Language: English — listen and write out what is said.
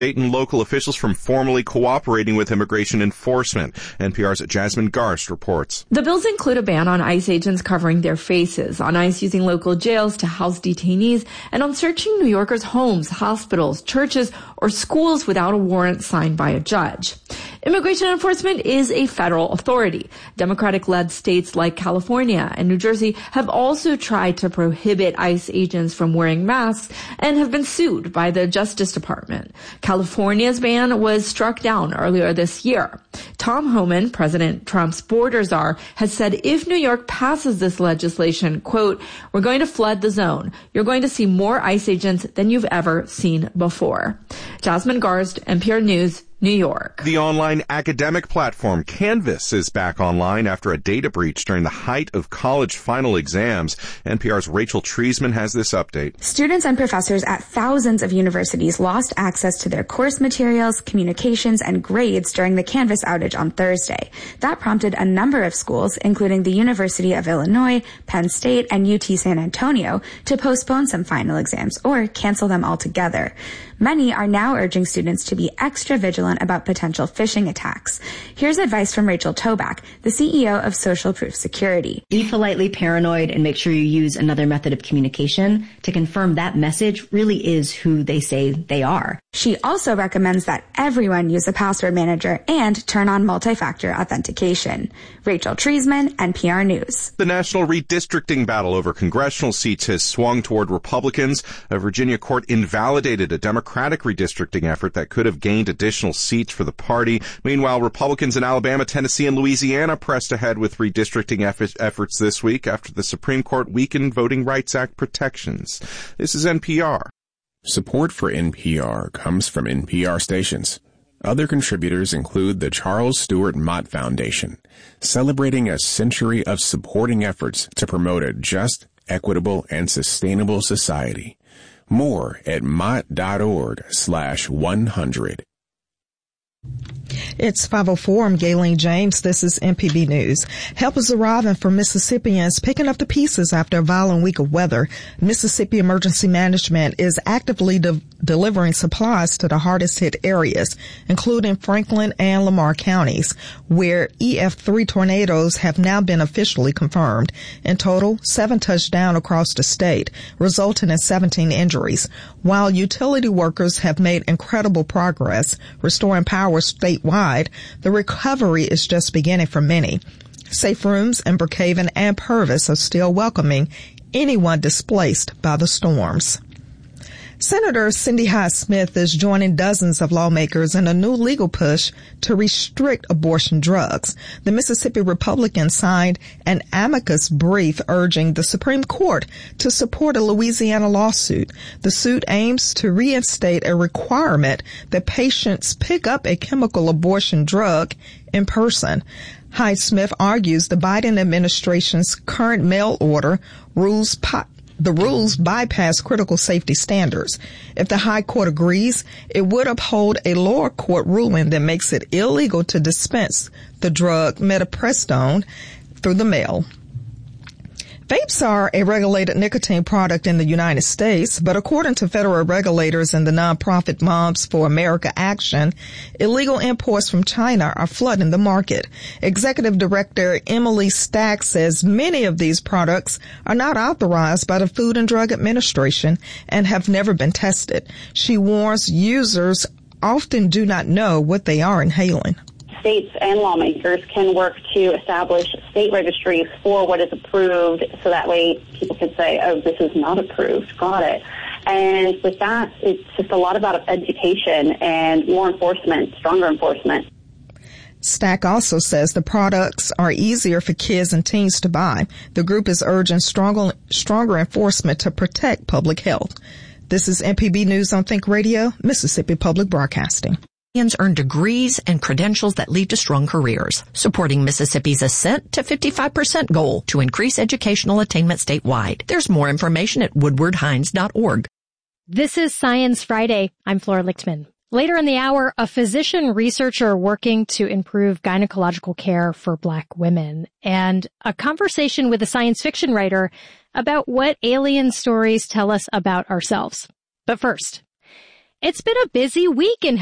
state and local officials from formally cooperating with immigration enforcement. NPR's Jasmine Garst reports. The bills include a ban on ICE agents covering their faces, on ICE using local jails to house detainees, and on searching New Yorkers' homes, hospitals, churches, or schools without a warrant signed by a judge. Immigration enforcement is a federal authority. Democratic-led states like California and New Jersey have also tried to prohibit ICE agents from wearing masks and have been sued by the Justice Department. California's ban was struck down earlier this year. Tom Homan, President Trump's border czar, has said if New York passes this legislation, quote, "We're going to flood the zone. You're going to see more ICE agents than you've ever seen before." Jasmine Garst, NPR News, New York. The online academic platform Canvas is back online after a data breach during the height of college final exams. NPR's Rachel Treisman has this update. Students and professors at thousands of universities lost access to their course materials, communications, and grades during the Canvas outage on Thursday. That prompted a number of schools, including the University of Illinois, Penn State, and UT San Antonio, to postpone some final exams or cancel them altogether. Many are now urging students to be extra vigilant about potential phishing attacks. Here's advice from Rachel Toback, the CEO of Social Proof Security. Be politely paranoid and make sure you use another method of communication to confirm that message really is who they say they are. She also recommends that everyone use a password manager and turn on multi-factor authentication. Rachel Treisman, NPR News. The national redistricting battle over congressional seats has swung toward Republicans. A Virginia court invalidated a Democratic redistricting effort that could have gained additional seats for the party. Meanwhile, Republicans in Alabama, Tennessee, and Louisiana pressed ahead with redistricting efforts this week after the Supreme Court weakened Voting Rights Act protections. This is NPR. Support for NPR comes from NPR stations. Other contributors include the Charles Stewart Mott Foundation, celebrating a century of supporting efforts to promote a just, equitable, and sustainable society. More at mott.org/100. It's 5:04. I'm Gayleen James. This is MPB News. Help is arriving for Mississippians picking up the pieces after a violent week of weather. Mississippi Emergency Management is actively delivering supplies to the hardest hit areas, including Franklin and Lamar counties, where EF3 tornadoes have now been officially confirmed. In total, 7 touched down across the state, resulting in 17 injuries. While utility workers have made incredible progress restoring power statewide, the recovery is just beginning for many. Safe rooms in Brookhaven and Purvis are still welcoming anyone displaced by the storms. Senator Cindy Hyde-Smith is joining dozens of lawmakers in a new legal push to restrict abortion drugs. The Mississippi Republicans signed an amicus brief urging the Supreme Court to support a Louisiana lawsuit. The suit aims to reinstate a requirement that patients pick up a chemical abortion drug in person. Hyde-Smith argues the Biden administration's current mail order rules bypass critical safety standards. If the High Court agrees, it would uphold a lower court ruling that makes it illegal to dispense the drug metaprestone through the mail. Vapes are a regulated nicotine product in the United States, but according to federal regulators and the nonprofit Moms for America Action, illegal imports from China are flooding the market. Executive Director Emily Stack says many of these products are not authorized by the Food and Drug Administration and have never been tested. She warns users often do not know what they are inhaling. States and lawmakers can work to establish state registries for what is approved, so that way people can say, oh, this is not approved, got it. And with that, it's just a lot about education and more enforcement, stronger enforcement. Stack also says the products are easier for kids and teens to buy. The group is urging stronger enforcement to protect public health. This is MPB News on Think Radio, Mississippi Public Broadcasting. Earn degrees and credentials that lead to strong careers, supporting Mississippi's ascent to 55% goal to increase educational attainment statewide. There's more information at woodwardhines.org. This is Science Friday. I'm Flora Lichtman. Later in the hour, a physician researcher working to improve gynecological care for Black women, and a conversation with a science fiction writer about what alien stories tell us about ourselves. But first, It's been a busy week in